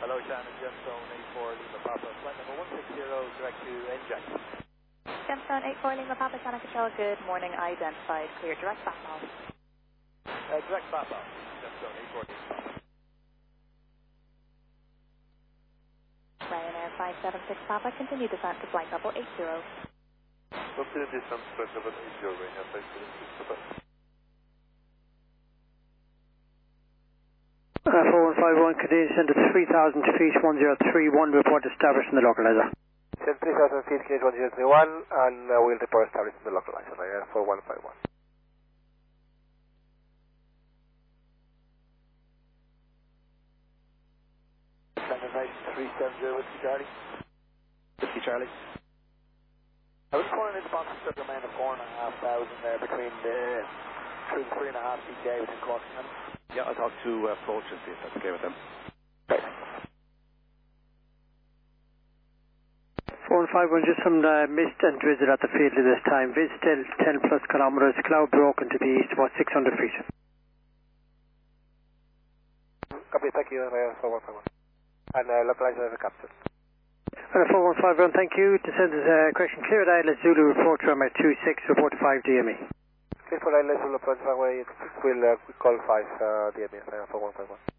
Hello, Shannon, Gemstone 84 Lima Papa, flight number 160, direct to NJAX. Gemstone 84 Lima Papa, Sonic Control, good morning, identified, clear, direct back off. Direct back off, Gemstone 84 Lima Papa. Ryanair 576 Papa, continue descent to flight level 80. Continue descent to flight level 80, Ryanair 576 Papa. 4151, continue descent to 3,000 feet, 1031, report established in the localizer. Descent 3,000 feet, KH 1031, and we'll report established in the localizer, Ryanair 4151. Shannon 370, Whiskey Charlie. Whiskey Charlie. I was calling in response to the remain of 4,500 there between the 3 and 3.5 CTA within Cork and Yeah, I'll talk to Approach and see if that's okay with them. Right. 4151, just some mist and drizzle at the field at this time. Viz still 10 plus kilometers, cloud broken to the east, about 600 feet. Copy, thank you, 4151. And localizer the captain. 4151, thank you. Descend is correction cleared islet Zulu report to runway 26, report to 5 DME. Clear for islet Zulu approach runway 6, we'll call 5 DME, 4151.